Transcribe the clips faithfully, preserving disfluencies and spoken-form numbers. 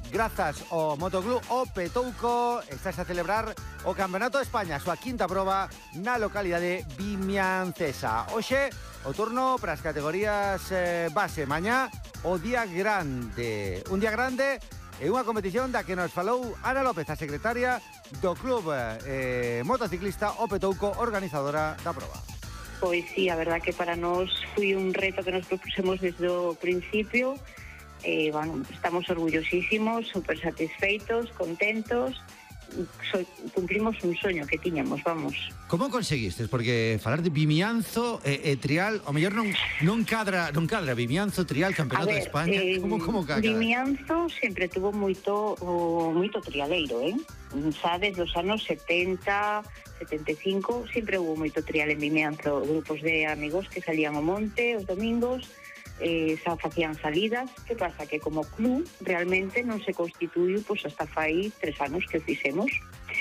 grazas ao Motoclub O Petouco, estás a celebrar o Campeonato de España, a súa quinta proba na localidade vimiancesa. Hoxe, o turno para as categorías eh, base. Mañá, o día grande. Un día grande e unha competición da que nos falou Ana López, a secretaria do Club eh, Motociclista O Petouco, organizadora da proba. Pois sí, a verdad que para nós foi un reto que nos propusemos desde o principio. Eh, bueno, estamos orgullosísimos, super satisfeitos, contentos. So, cumplimos un soño que tiñamos, vamos. Como conseguistes? Porque falar de Vimianzo e, e Trial, o mellor non non cadra, non cadra Vimianzo, Trial, Campeonato ver, de España. Eh, como como cadra? Vimianzo sempre tuvo moito o, moito trialeiro, eh? Xa desde os anos setenta, setenta e cinco, sempre hubo moito trial en Vimianzo, grupos de amigos que salían ao monte os domingos, eh, xa facían salidas. Que pasa? Que como club realmente non se constituiu pois hasta fai tres anos que o fixemos.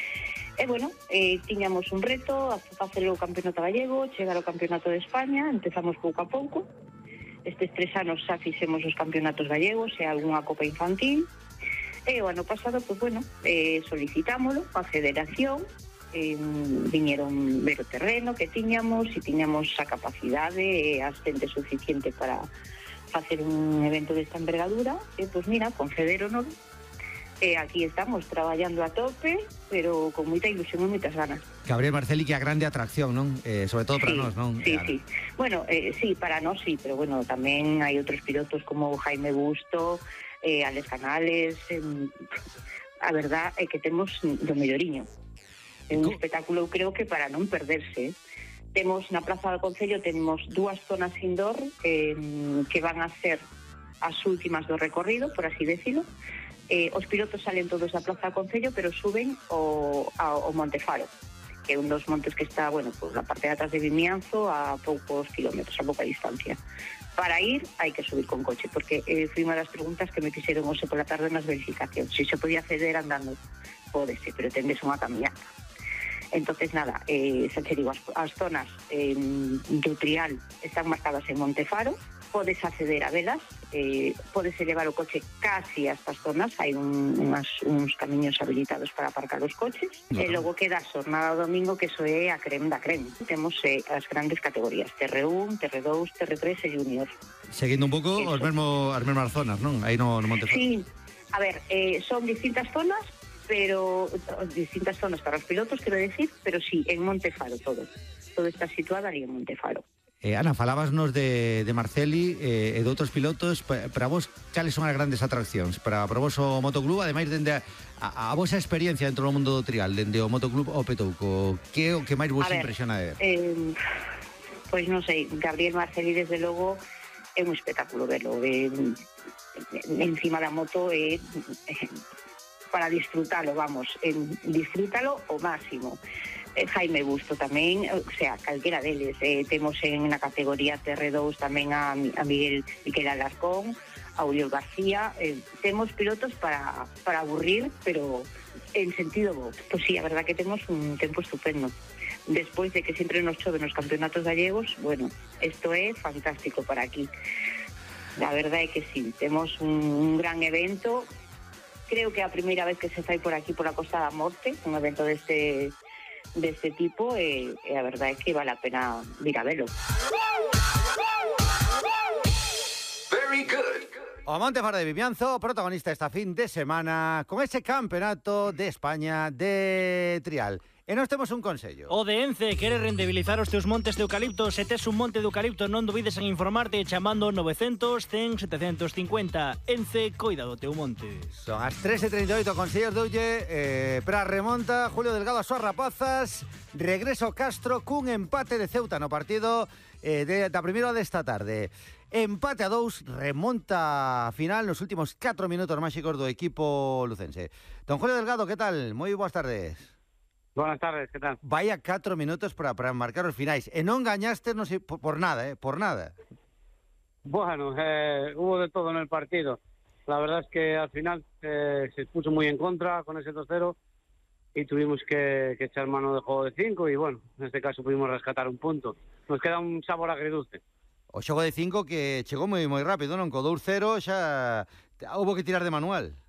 E bueno, eh, tiñamos un reto a facer o Campeonato Gallego, chegar ao Campeonato de España, empezamos pouco a pouco. Estes tres anos xa fixemos os campeonatos gallegos e algunha copa infantil. E o ano pasado, pois bueno, eh, solicitámoslo a federación, eh, viñeron ver o terreno que tiñamos, e tiñamos a capacidade e a xente suficiente para facer un evento desta envergadura. E pois mira, concederonos, e aquí estamos traballando a tope, pero con moita ilusión e moitas ganas. Gabriel Marcelli, que é a grande atracción, non? Eh, sobre todo para sí, nós, non? Sí, eh, sí. Bueno, eh, sí, para nós sí, pero bueno, tamén hai outros pilotos como Jaime Busto, eh, Alex Canales. Eh, a verdad é que temos do melloriño. É un espectáculo, creo que para non perderse. Temos na Praza do Concello, temos dúas zonas indoor eh, que van a ser as últimas do recorrido, por así decirlo. Eh, os pilotos salen todos da Plaza do Concello, pero suben o, ao, ao Monte Faro, que é un dos montes que está, bueno, pues, na parte de atrás de Vimianzo, a poucos kilómetros, a pouca distancia. Para ir hai que subir con coche, porque eh, foi unha das preguntas que me fixeron hoxe pola tarde nas verificacións. Se se podía acceder andando, pódese, pero tendes unha caminata. Entonces nada, eh, xa te digo, as, as zonas eh, do trial están marcadas en Montefaro, podes acceder a velas, eh, podes levar o coche casi a estas zonas, hai un, unas, uns camiños habilitados para aparcar os coches, no. E logo queda a xornada domingo, que iso é a creme da creme. Temos eh, as grandes categorías, T R uno, T R dos, T R tres e Junior. Seguindo un pouco os mesmo, as mesmas zonas, non? Aí no, no Montefaro. Sí, a ver, eh, son distintas zonas, pero distintas zonas para os pilotos, quero decir, pero sí, en Montefaro todo. Todo está situado ali en Montefaro. Eh, Ana, falábasnos de, de Marcelli eh, e de outros pilotos. Para vos, cales son as grandes atraccións? Para, para vos o Motoclub, ademais dende a, a, a vosa experiencia dentro do mundo do trial, dende o Motoclub O Petouco, que é o que máis vos ver, impresiona de ver? Eh, pois non sei, Gabriel Marcelli, desde logo, é un espectáculo verlo. Eh, encima da moto é eh, para disfrutalo, vamos, en, disfrútalo o máximo. Jaime Busto tamén, o sea, calquera deles. Eh, temos en na categoría T R dos tamén a, a Miguel Miquel Alarcón, a Uriol García. Eh, temos pilotos para, para aburrir, pero en sentido bo. Pois sí, a verdad que temos un tempo estupendo. Despois de que sempre nos chove nos campeonatos gallegos, bueno, isto é fantástico para aquí. La verdad é que sí, temos un, un gran evento. Creo que é a primeira vez que se fai por aquí, por a Costa da Morte, un evento deste deste tipo, e, e a verdade é que vale a pena vir a velo. Very good. O Montefaro de Vimianzo, protagonista esta fin de semana con ese Campeonato de España de Trial. E nos temos un consello. O de Ence quere rendibilizar os teus montes de eucalipto. Se tes un monte de eucalipto, non dubides en informarte chamando novecientos, cen, setecientos cincuenta. Ence, coida do teu monte. Son as tres e trinta e oito, consellos de Ulle, eh, para remonta Julio Delgado as súas rapazas. Regreso Castro cun empate de Ceuta no partido eh, de, da primeira desta tarde. Empate a dous, remonta final nos últimos catro minutos máxicos do equipo lucense. Don Julio Delgado, que tal? Moi boas tardes. Buenas tardes, ¿qué tal? Vaya catro minutos para, para marcar os finais. E non gañaste, non sei, por, por nada, eh, por nada. Bueno, eh, hubo de todo en el partido. La verdad es que al final eh, se puso muy en contra con ese dos cero y tuvimos que, que echar mano de juego de cinco y bueno, en este caso pudimos rescatar un punto. Nos queda un sabor agridulce. O xogo de cinco que chegou moi moi rápido, non? Co dous cero xa houbo que tirar de manual.